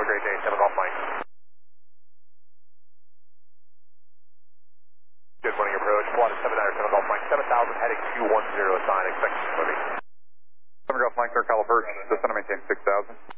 a great day, 7 Golf Mike. Good morning approach, Quad 7 Golf Mike, 7,000 heading 210 sign, expecting swimming. 7 Golf Mike, Star Caliber, just want to maintain 6,000.